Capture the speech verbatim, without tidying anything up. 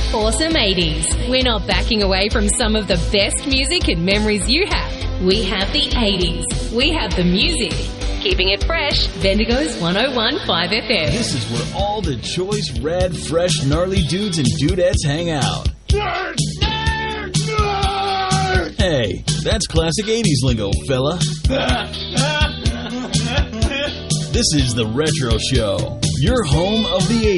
awesome eighties. We're not backing away from some of the best music and memories you have. We have the eighties. We have the music. Keeping it fresh, Bendigo's one oh one point five F M. This is where all the choice, rad, fresh, gnarly dudes and dudettes hang out. Nerd, nerd, nerd. Hey, that's classic eighties lingo, fella. This is The Retro Show, your home of the eighties.